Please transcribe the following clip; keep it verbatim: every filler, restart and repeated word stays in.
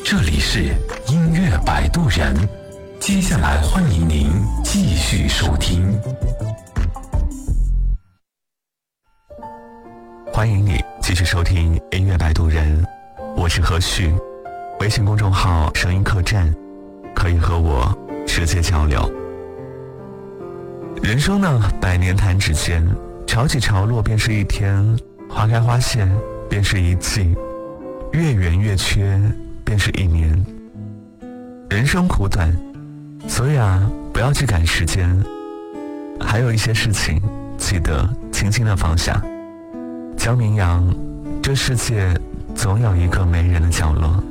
这里是音乐摆渡人，接下来欢迎您继续收听。 欢迎你继续收听音乐摆渡人，我是何旭，微信公众号声音客栈，可以和我直接交流。人生呢，百年弹指间，潮起潮落便是一天，花开花谢便是一季，月圆月缺便是一年。人生苦短，所以啊，不要去赶时间，还有一些事情记得轻轻的放下。江明阳，这世界总有一个没人的角落。